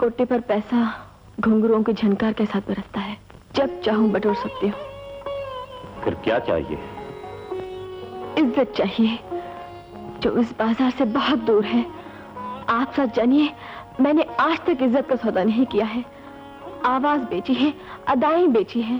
कोटे पर पैसा घुंघरुओं के झनकार के साथ बरसता है। जब चाहूं बटोर सकती हूँ। फिर क्या चाहिए? इज्जत चाहिए, जो इस बाजार से बहुत दूर है। आप सब जानिए, मैंने आज तक इज्जत का सौदा नहीं किया है। आवाज बेची है, अदाएं बेची है।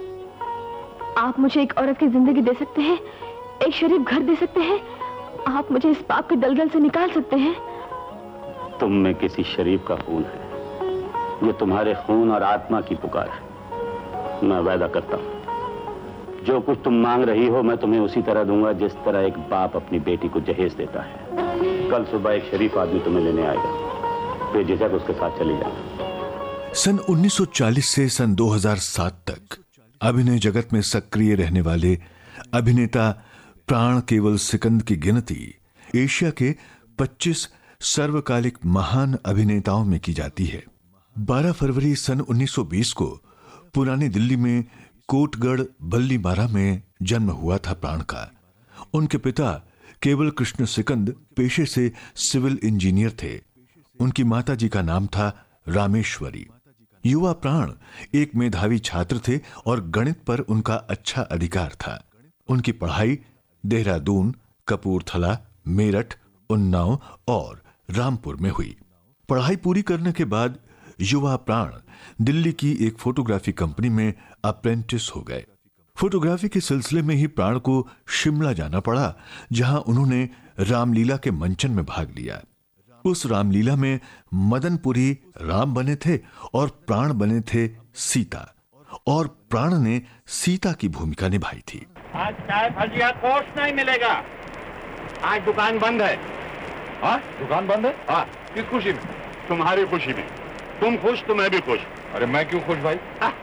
आप मुझे एक औरत की जिंदगी दे सकते हैं, एक शरीफ घर दे सकते हैं। आप मुझे इस पाप के दलदल से निकाल सकते हैं। तुम में किसी शरीफ का खून है, ये तुम्हारे खून और आत्मा की पुकार है। मैं वादा करता हूं, जो कुछ तुम मांग रही हो मैं तुम्हें उसी तरह दूंगा जिस तरह एक बाप अपनी बेटी को जहेज देता है। कल सुबह एक शरीफ आदमी तुम्हें लेने आएगा, बेझिझक उसके साथ चली जाना। सन 1940 से सन 2007 तक अभिनय जगत में सक्रिय रहने वाले अभिनेता प्राण केवल सिकंद की गिनती एशिया के 25 सर्वकालिक महान अभिनेताओं में की जाती है। 12 फरवरी सन 1920 को पुरानी दिल्ली में कोटगढ़ बल्लीबारा में जन्म हुआ था प्राण का। उनके पिता केवल कृष्ण सिकंद पेशे से सिविल इंजीनियर थे। उनकी माताजी का नाम था रामेश्वरी। युवा प्राण एक मेधावी छात्र थे और गणित पर उनका अच्छा अधिकार था। उनकी पढ़ाई देहरादून, कपूरथला, मेरठ, उन्नाव और रामपुर में हुई। पढ़ाई पूरी करने के बाद युवा प्राण दिल्ली की एक फोटोग्राफी कंपनी में अप्रेंटिस हो गए। फोटोग्राफी के सिलसिले में ही प्राण को शिमला जाना पड़ा, जहां उन्होंने रामलीला के मंचन में भाग लिया। उस रामलीला में मदनपुरी राम बने थे और प्राण बने थे सीता, और प्राण ने सीता की भूमिका निभाई थी। आज चाय भजिया कोर्स नहीं मिलेगा, आज दुकान बंद है। हाँ, दुकान बंद है? हाँ। किस खुशी में? तुम्हारी खुशी में। तुम खुश तो मैं भी खुश। अरे मैं क्यों खुश भाई?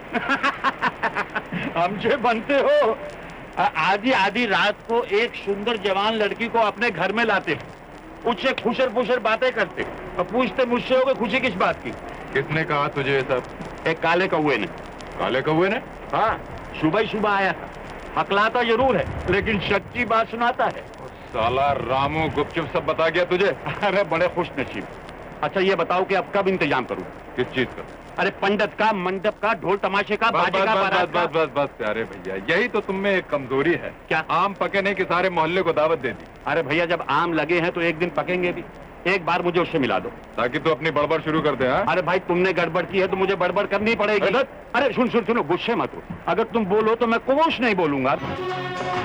हमसे बनते हो। आधी आधी रात को एक सुंदर जवान लड़की को अपने घर में लाते हो, उससे खुशर फुशर बातें करते और पूछते मुझसे हो कि खुशी किस बात की। किसने कहा तुझे ये सब? एक काले कौवे ने। काले कौवे ने? हाँ, सुबह ही सुबह आया था। हकलाता जरूर है लेकिन सच्ची बात सुनाता है। साला रामू गुपचुप सब बता गया तुझे? अरे बड़े खुश नसीब। अच्छा ये बताओ कि अब कब इंतजाम करूं? किस चीज का? अरे पंडित का, मंडप का, ढोल तमाशे का, बाजे का, बारात का। बस प्यारे भैया, यही तो तुम में एक कमजोरी है। क्या? आम पके नहीं कि सारे मोहल्ले को दावत दे दी। अरे भैया जब आम लगे हैं तो एक दिन पकेंगे भी। एक बार मुझे उससे मिला दो ताकि तू अपनी बड़बड़ शुरू कर दे। अरे भाई तुमने गड़बड़ की है तो मुझे बड़बड़ करनी पड़ेगी। अरे सुनो गुस्से मत हो। अगर तुम बोलो तो मैं कुछ नहीं बोलूंगा।